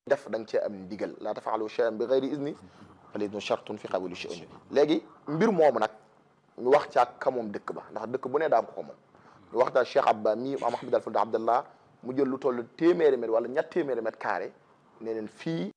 def da nga cee am ndigal laa tafaalu shay'an bi ghayri izni fal idnu shartun fi qabuli shay'in léegi mbir moomu nag ñu wax ca ka moom dëkk ba ndax dëkk bu ne daa am ko moom ñu wax daal Cheikh Abba mii Mahmoud al Fouta Abdallah mu jël lu toll téeméeri mètre wala ñett téeméeri mètre carré ne leen fii